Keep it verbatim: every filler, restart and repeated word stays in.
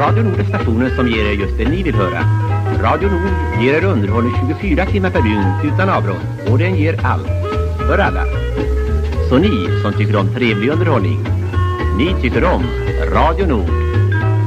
Radio Nord är stationen som ger er just det ni vill höra. Radio Nord ger er underhållning tjugofyra timmar per dygn utan avbrott. Och den ger allt. För alla. Så ni som tycker om trevlig underhållning, ni tycker om Radio Nord.